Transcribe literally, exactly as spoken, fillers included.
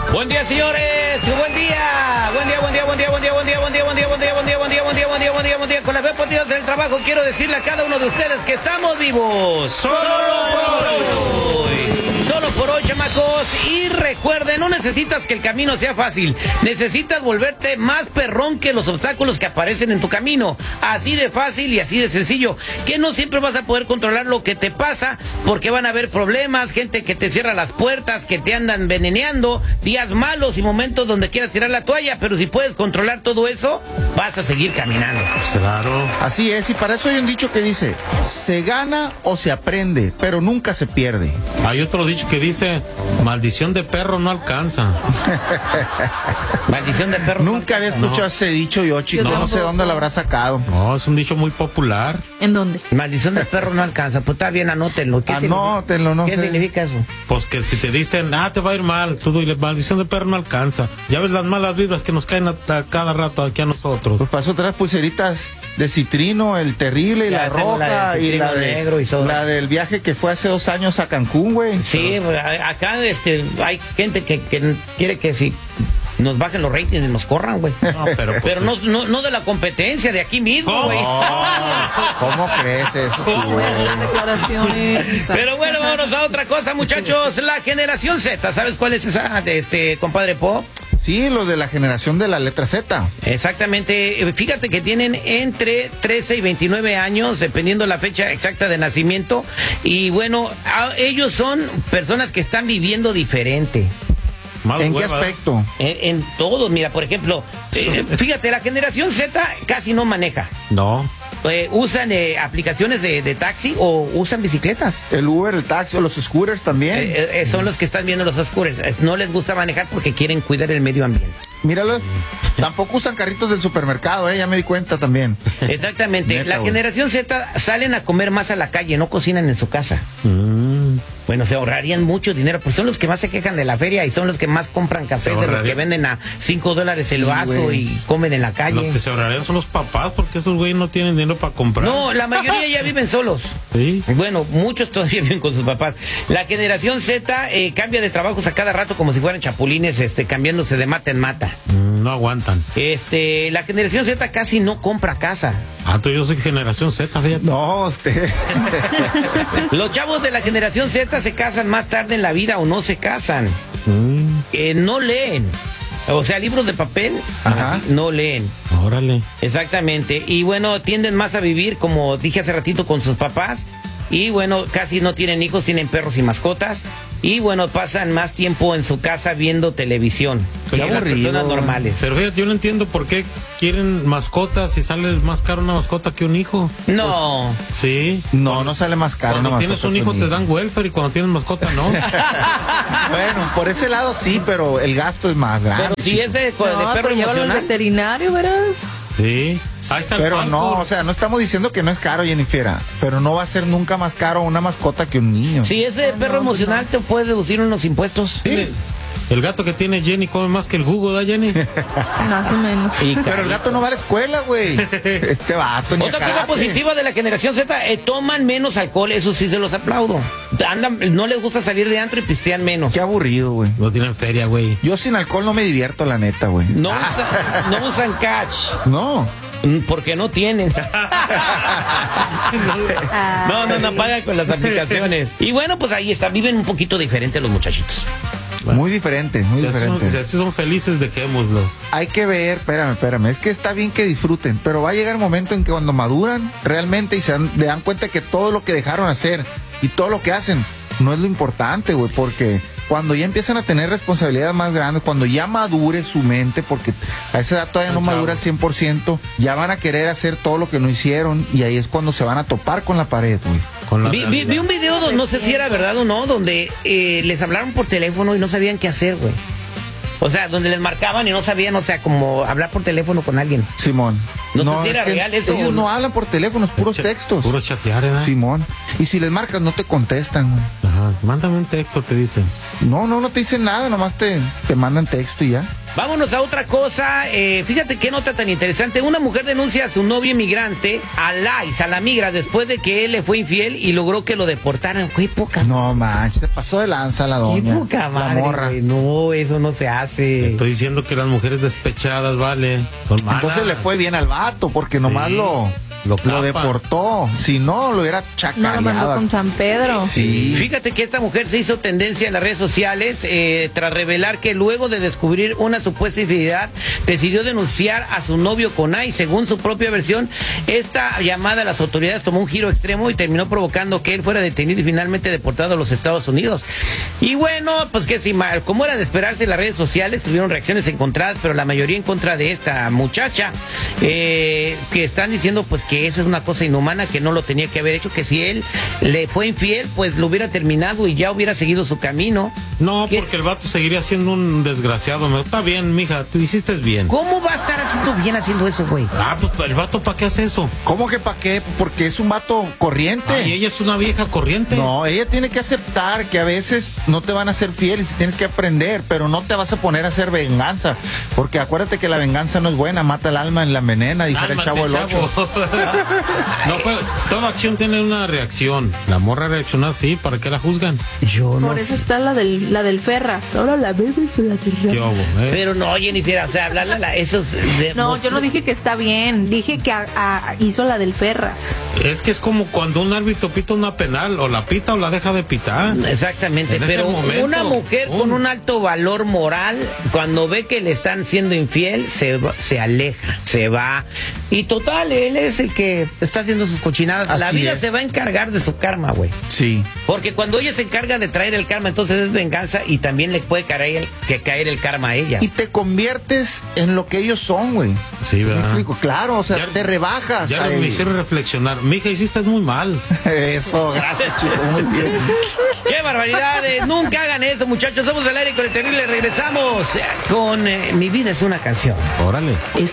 Buen día, señores. Buen día. Buen día, buen día, buen día, buen día, buen día, buen día, buen día, buen día, buen día, buen día, buen día, buen día, buen día, buen día. Con la fe por Dios del trabajo, quiero decirle a cada uno de ustedes que estamos vivos. Solo por hoy. Solo por hoy, chamacos. Y recuerden, no necesitas que el camino sea fácil. Necesitas volverte más perrón que los obstáculos que aparecen en tu camino. Así de fácil y así de sencillo. Que no siempre vas a poder controlar lo que te pasa, porque van a haber problemas, gente que te cierra las puertas, que te andan veneneando, días malos y momentos donde quieras tirar la toalla. Pero si puedes controlar todo eso, vas a seguir caminando. Claro. Así es, y para eso hay un dicho que dice: se gana o se aprende, pero nunca se pierde. Hay otro dicho que dice: maldición de perro no alcanza. Maldición de perro. Nunca había escuchado no. ese dicho yo, chico. No, no sé dónde lo habrá sacado. No, es un dicho muy popular. ¿En dónde? Maldición de perro no alcanza. Pues está bien, anótenlo. ¿Qué Anótenlo, no ¿Qué sé. significa eso? Pues que si te dicen, ah, te va a ir mal, tú dile, maldición de perro no alcanza. Ya ves las malas vibras que nos caen a, a cada rato aquí a nosotros. Pues pasó otras pulseritas de citrino, el terrible y Ya la tengo roja, la de y la citrino de negro y soda. la del viaje que fue hace dos años a Cancún, güey. Sí, Pero... acá este, hay gente que, que quiere que si nos bajen los ratings y nos corran, güey. No, pero pues pero sí. no, no, no de la competencia, de aquí mismo, ¿Cómo? güey. Oh, ¿cómo crees eso, ¿Cómo? güey? Declaraciones. Pero bueno, vámonos a otra cosa, muchachos. La generación Z, ¿sabes cuál es esa, este, compadre Pop? Sí, los de la generación de la letra Z. Exactamente, fíjate que tienen entre trece y veintinueve años, dependiendo la fecha exacta de nacimiento. Y bueno, a, ellos son personas que están viviendo diferente. Mal ¿En hueva. qué aspecto? En, en todo, mira, por ejemplo, eh, fíjate, la generación Z casi no maneja. No. Eh, usan eh, aplicaciones de, de taxi o usan bicicletas. El Uber, el taxi o los scooters también. Eh, eh, son los que están viendo los scooters. Eh, no les gusta manejar porque quieren cuidar el medio ambiente. Míralos, tampoco usan carritos del supermercado, eh, ya me di cuenta también. Exactamente. Neta, la güey. generación Z salen a comer más a la calle, no cocinan en su casa. Mm. Bueno, se ahorrarían mucho dinero, pues son los que más se quejan de la feria y son los que más compran café, de los que venden a cinco dólares el Sí, vaso güey. y comen en la calle. Los que se ahorrarían son los papás, porque esos güeyes no tienen dinero para comprar. No, la mayoría ya viven solos. Sí. Bueno, muchos todavía viven con sus papás. La generación Z eh, cambia de trabajos a cada rato como si fueran chapulines, este, cambiándose de mata en mata. Mm, no aguantan. Este, la generación Z casi no compra casa. Ah, tú, yo soy generación Z, fíjate. No, usted. Los chavos de la generación Z se casan más tarde en la vida o no se casan. Mm, Eh, no leen. O sea, libros de papel, Ajá. así, no leen. órale. Exactamente. Y bueno, tienden más a vivir, como dije hace ratito, con sus papás. Y bueno, casi no tienen hijos, tienen perros y mascotas. Y bueno, pasan más tiempo en su casa viendo televisión. Qué que las aburrido. personas normales. Pero fíjate, yo no entiendo por qué quieren mascotas si sale más caro una mascota que un hijo. No. Sí. No, no sale más caro. Cuando una tienes mascota un hijo que te un dan welfare y cuando tienes mascota no. Bueno, por ese lado sí, pero el gasto es más grande. Pero si es de, de No, perro pero llévalo al emocional. veterinario, verás. Sí. Ahí está el Pero Frankfurt. no, o sea, no estamos diciendo que no es caro, Jennifer, pero no va a ser nunca más caro una mascota que un niño. Si es de perro emocional, te puedes deducir unos impuestos. Sí. El gato que tiene Jenny come más que el jugo, ¿da, Jenny? Más o menos. Y Pero el gato no va a la escuela, güey. Este vato ni a Otra cosa karate. positiva de la generación Z, eh, toman menos alcohol, eso sí se los aplaudo. Andan, no les gusta salir de antro y pistean menos. Qué aburrido, güey. No tienen feria, güey. Yo sin alcohol no me divierto, la neta, güey. No, usan, no usan catch, No. mm, porque no tienen. No, no, no pagan con las aplicaciones. Y bueno, pues ahí está, viven un poquito diferente los muchachitos. Muy diferente, muy Si así, son, diferente. si así son felices, dejémoslos. Hay que ver, espérame, espérame, es que está bien que disfruten, pero va a llegar el momento en que cuando maduran realmente y se dan, se dan cuenta que todo lo que dejaron hacer y todo lo que hacen no es lo importante, güey, porque cuando ya empiezan a tener responsabilidades más grandes, cuando ya madure su mente, porque a esa edad todavía no Chavo. madura al cien por ciento, ya van a querer hacer todo lo que no hicieron y ahí es cuando se van a topar con la pared, güey. Con la Vi, vi- realidad. vi un video, do- no sé si era verdad o no, donde eh, les hablaron por teléfono y no sabían qué hacer, güey. O sea, donde les marcaban y no sabían, o sea, como hablar por teléfono con alguien. Simón. No sé si era es que real eso ellos o no. no hablan por teléfonos, puros Ch- textos. Puro chatear, ¿eh? Simón. Y si les marcas no te contestan, güey. Ajá. Mándame un texto, te dicen. No, no, no te dicen nada, nomás te, te mandan texto y ya. Vámonos a otra cosa. Eh, fíjate qué nota tan interesante. Una mujer denuncia a su novio inmigrante, a Lais, a la migra, después de que él le fue infiel y logró que lo deportaran. Qué poca. No manches, te pasó de lanza la Qué doña. poca la madre, morra. güey. No, eso no se hace. Estoy diciendo que las mujeres despechadas, vale, son malas. Entonces le fue bien al vato, porque nomás Sí, lo, lo lo, tapa. deportó. Si no, lo hubiera No lo chacaleado. mandó con San Pedro. Sí. Fíjate que esta mujer se hizo tendencia en las redes sociales eh, tras revelar que luego de descubrir una supuesta infidelidad decidió denunciar a su novio Conay. Según su propia versión, esta llamada a las autoridades tomó un giro extremo y terminó provocando que él fuera detenido y finalmente deportado a los Estados Unidos. Y bueno, pues que si mal, como era de esperarse, las redes sociales tuvieron reacciones encontradas, pero la mayoría en contra de esta muchacha, eh, que están diciendo pues que esa es una cosa inhumana, que no lo tenía que haber hecho, que si él le fue infiel, pues lo hubiera terminado y ya hubiera seguido su camino. No, ¿Qué? porque el vato seguiría siendo un desgraciado. Me- Está bien, mija, te hiciste bien. ¿Cómo va a estar haciendo bien haciendo eso, güey? Ah, pues el vato, ¿para qué hace eso? ¿Cómo que para qué? Porque es un vato corriente. Ay, ella es una vieja corriente. No, ella tiene que aceptar que a veces no te van a ser fieles y tienes que aprender, pero no te vas a poner a hacer venganza, porque acuérdate que la venganza no es buena, mata el alma en la envenena, dijera el Cálmate, chavo del ocho. No, pues, toda acción tiene una reacción. La morra reaccionó así, ¿para qué la juzgan? Yo no Por eso sé. está la del, la del Ferras. Ahora la bebes o la del ¿Qué Ferras. hubo, eh? Pero no, Jennifer, o sea, hablarle a la, eso es de- No, yo no dije que está bien. Dije que a- a- hizo la del Ferras. Es que es como cuando un árbitro pita una penal, o la pita o la deja de pitar. Exactamente, En ese pero momento, una mujer ¡pum! con un alto valor moral, cuando ve que le están siendo infiel, se, va- se aleja, se va. Y total, él es el que está haciendo sus cochinadas. La Así vida es. se va a encargar de su karma, güey. Sí. Porque cuando ella se encarga de traer el karma, entonces es venganza y también le puede caer el, que caer el karma a ella. Y te conviertes en lo que ellos son, güey. Sí, ¿Me ¿verdad? explico? Claro, o sea, Ya- te rebajas. Ya a me él. hicieron reflexionar. Mija, hiciste muy mal. Eso, gracias, chico, muy bien. ¡Qué barbaridades! Nunca hagan eso, muchachos. Somos al aire con el terrible. Regresamos con eh, Mi vida es una canción. Órale.